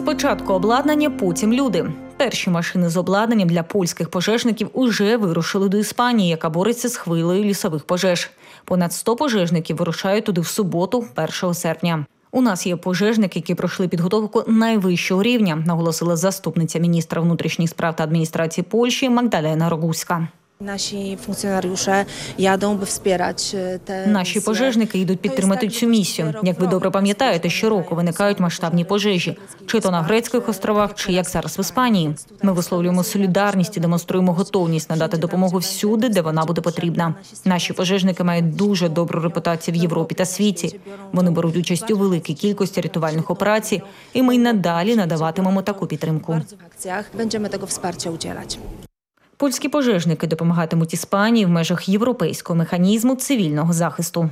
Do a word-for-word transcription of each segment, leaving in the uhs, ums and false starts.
Спочатку обладнання, потім люди. Перші машини з обладнанням для польських пожежників уже вирушили до Іспанії, яка бореться з хвилею лісових пожеж. Понад сто пожежників вирушають туди в суботу, першого серпня. У нас є пожежники, які пройшли підготовку найвищого рівня, наголосила заступниця міністра внутрішніх справ та адміністрації Польщі Магдалена Рогуська. Наші функціонаріуші їдуть, аби wspierać те... Наші пожежники йдуть підтримати цю місію. Як ви добре пам'ятаєте, щороку виникають масштабні пожежі. Чи то на Грецьких островах, чи як зараз в Іспанії. Ми висловлюємо солідарність і демонструємо готовність надати допомогу всюди, де вона буде потрібна. Наші пожежники мають дуже добру репутацію в Європі та світі. Вони беруть участь у великій кількості рятувальних операцій, і ми й надалі надаватимемо таку підтримку. Будемо того wsparcia udzielać. Польські пожежники допомагатимуть Іспанії в межах європейського механізму цивільного захисту.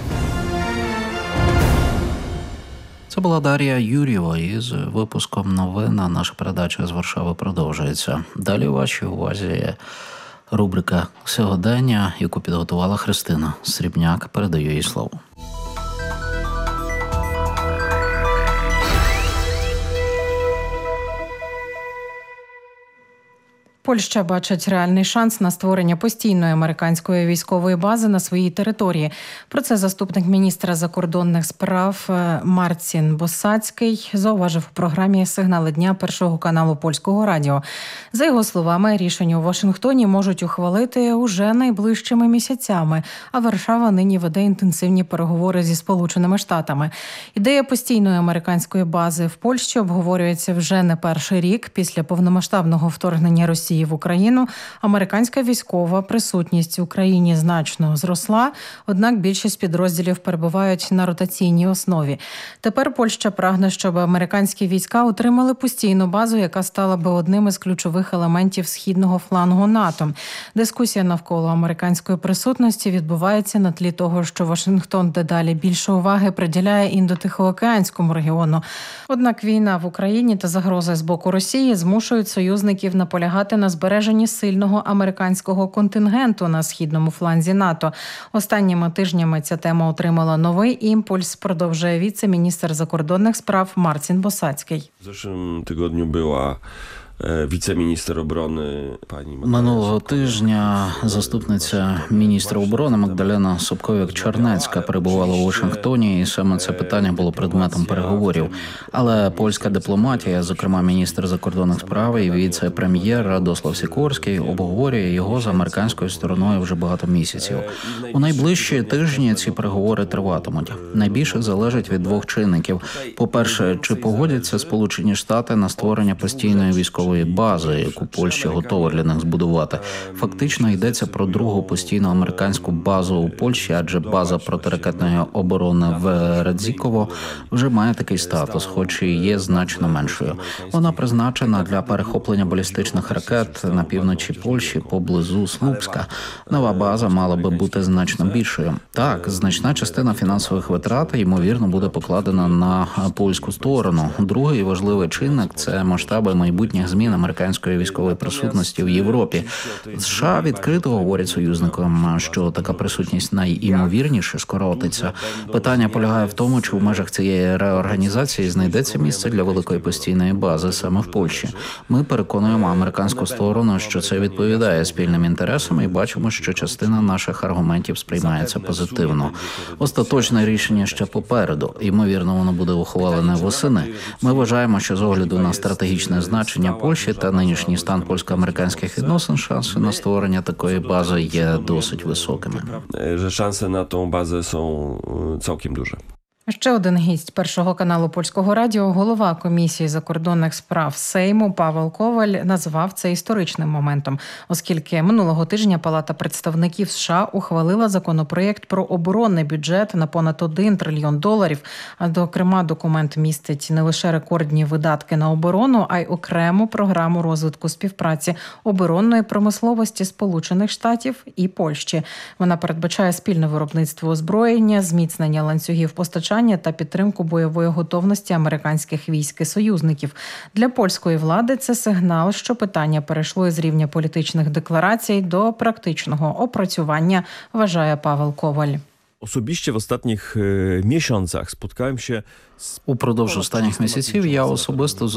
Це була Дар'я Юр'єва із випуском новин. А наша передача з Варшави продовжується. Далі у вашій увазі рубрика «Сьогодення», яку підготувала Христина Срібняк. Передаю їй слово. Польща бачить реальний шанс на створення постійної американської військової бази на своїй території. Про це заступник міністра закордонних справ Марцін Босацький зауважив у програмі «Сигнали дня» Першого каналу Польського радіо. За його словами, рішення у Вашингтоні можуть ухвалити уже найближчими місяцями, а Варшава нині веде інтенсивні переговори зі Сполученими Штатами. Ідея постійної американської бази в Польщі обговорюється вже не перший рік після повномасштабного вторгнення Росії в Україну. Американська військова присутність в Україні значно зросла, однак більшість підрозділів перебувають на ротаційній основі. Тепер Польща прагне, щоб американські війська отримали постійну базу, яка стала би одним із ключових елементів східного флангу НАТО. Дискусія навколо американської присутності відбувається на тлі того, що Вашингтон дедалі більше уваги приділяє індотихоокеанському регіону. Однак війна в Україні та загрози з боку Росії змушують союзників наполягати на збереженні сильного американського контингенту на східному фланзі НАТО. Останніми тижнями ця тема отримала новий імпульс, продовжує віце-міністр закордонних справ Марцін Босацький. В зeszłym tygodniu była віце-міністр оборони пані Минулого тижня заступниця міністра оборони Магдалена Собковік-Чернецька перебувала у Вашингтоні, і саме це питання було предметом переговорів. Але польська дипломатія, зокрема міністр закордонних справ і віце-прем'єр Радослав Сікорський, обговорює його з американською стороною вже багато місяців. У найближчі тижні ці переговори триватимуть. Найбільше залежить від двох чинників. По-перше, чи погодяться Сполучені Штати на створення постійної військової бази, яку Польща готова для них збудувати. Фактично йдеться про другу постійну американську базу у Польщі, адже база протиракетної оборони в Радзіково вже має такий статус, хоч і є значно меншою. Вона призначена для перехоплення балістичних ракет на півночі Польщі поблизу Слупська. Нова база мала би бути значно більшою. Так, значна частина фінансових витрат, ймовірно, буде покладена на польську сторону. Другий важливий чинник – це масштаби майбутніх змін американської військової присутності в Європі. США відкрито говорять союзникам, що така присутність найімовірніше скоротиться. Питання полягає в тому, чи в межах цієї реорганізації знайдеться місце для великої постійної бази саме в Польщі. Ми переконуємо американську сторону, що це відповідає спільним інтересам, і бачимо, що частина наших аргументів сприймається позитивно. Остаточне рішення ще попереду. Ймовірно, воно буде ухвалене восени. Ми вважаємо, що з огляду на стратегічне значення Польщі та нинішній стан польсько-американських відносин, шанси на створення такої бази є досить високими. Що шанси на ту базу są цілком дуже. Ще один гість Першого каналу Польського радіо, голова Комісії закордонних справ Сейму Павел Коваль, назвав це історичним моментом, оскільки минулого тижня Палата представників США ухвалила законопроєкт про оборонний бюджет на понад один трильйон доларів, а зокрема документ містить не лише рекордні видатки на оборону, а й окрему програму розвитку співпраці оборонної промисловості Сполучених Штатів і Польщі. Вона передбачає спільне виробництво озброєння, зміцнення ланцюгів постачання та підтримку бойової готовності американських військ і союзників. Для польської влади це сигнал, що питання перейшло із рівня політичних декларацій до практичного опрацювання, вважає Павел Коваль. Особисто в останніх місяцях спіткałem się Упродовж останніх місяців я особисто